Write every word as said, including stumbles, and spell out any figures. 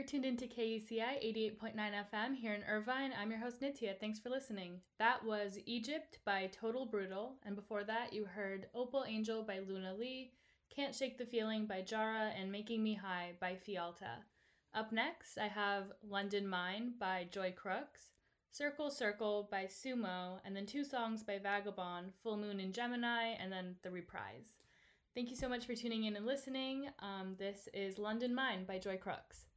tuned into K U C I eighty-eight point nine F M here in Irvine. I'm your host, Nitya. Thanks for listening. That was Egypt by Total Brutal, and before that you heard Opal Angel by Luna Lee, Can't Shake the Feeling by Jara, and Making Me High by Fialta. Up next, I have London Mine by Joy Crooks, Circle Circle by Sumo, and then two songs by Vagabond, Full Moon in Gemini, and then The Reprise. Thank you so much for tuning in and listening. Um, this is London Mine by Joy Crooks.